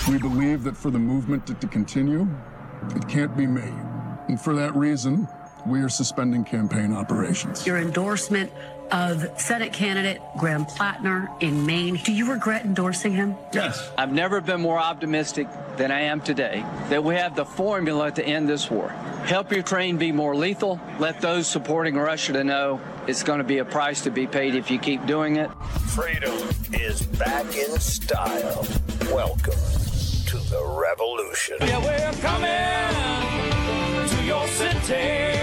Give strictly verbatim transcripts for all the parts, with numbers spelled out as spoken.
We believe that for the movement to, to continue, it can't be me. And for that reason, we are suspending campaign operations. Your endorsement of Senate candidate Graham Plattner in Maine. Do you regret endorsing him? Yes. I've never been more optimistic than I am today that we have the formula to end this war. Help Ukraine be more lethal. Let those supporting Russia to know it's going to be a price to be paid if you keep doing it. Freedom is back in style. Welcome to the revolution. Yeah, we're coming to your city.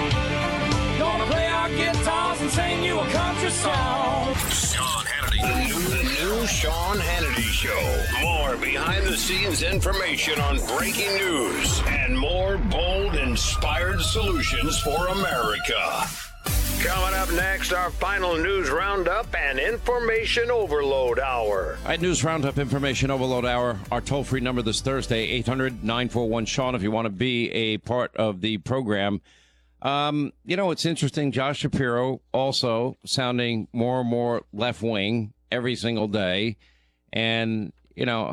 Gonna play our guitars and sing you a country song. Sean Hannity. The new, the new Sean Hannity Show. More behind-the-scenes information on breaking news and more bold, inspired solutions for America. Coming up next, our final news roundup and information overload hour. All right, news roundup, information overload hour. Our toll-free number this Thursday, eight hundred, nine four one, Sean, if you want to be a part of the program. Um, you know, it's interesting. Josh Shapiro also sounding more and more left-wing every single day. And, you know,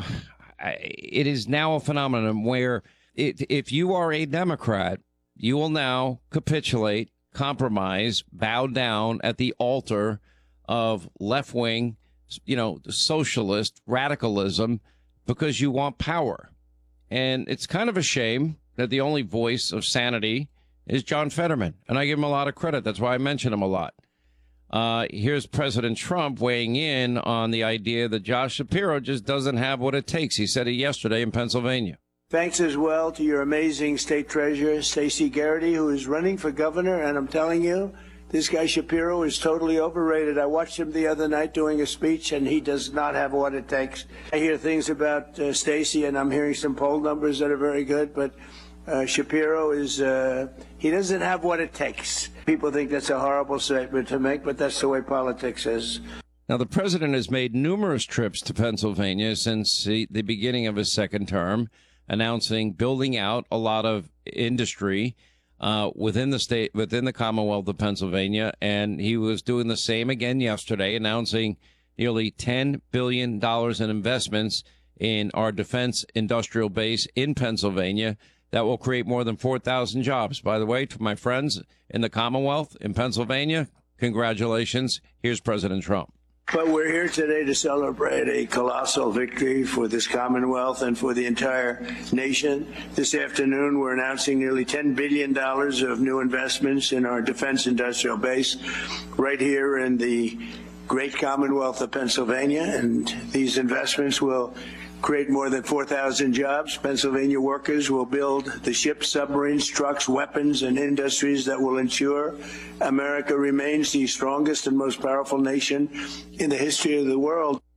it is now a phenomenon where it, if you are a Democrat, you will now capitulate, compromise, bow down at the altar of left-wing, you know, socialist radicalism because you want power. And it's kind of a shame that the only voice of sanity is John Fetterman, and I give him a lot of credit. That's why I mention him a lot. Uh, here's President Trump weighing in on the idea that Josh Shapiro just doesn't have what it takes. He said it yesterday in Pennsylvania. Thanks as well to your amazing state treasurer, Stacey Garrity, who is running for governor, and I'm telling you, this guy Shapiro is totally overrated. I watched him the other night doing a speech, and he does not have what it takes. I hear things about uh, Stacey, and I'm hearing some poll numbers that are very good, but Uh, Shapiro is, uh, he doesn't have what it takes. People think that's a horrible statement to make, but that's the way politics is. Now, the president has made numerous trips to Pennsylvania since the, the beginning of his second term, announcing building out a lot of industry uh, within the state, within the Commonwealth of Pennsylvania. And he was doing the same again yesterday, announcing nearly ten billion dollars in investments in our defense industrial base in Pennsylvania. That will create more than four thousand jobs. By the way, to my friends in the Commonwealth in Pennsylvania, congratulations. Here's President Trump. But we're here today to celebrate a colossal victory for this Commonwealth and for the entire nation. This afternoon, we're announcing nearly ten billion dollars of new investments in our defense industrial base right here in the great Commonwealth of Pennsylvania. And these investments will create more than four thousand jobs. Pennsylvania workers will build the ships, submarines, trucks, weapons, and industries that will ensure America remains the strongest and most powerful nation in the history of the world.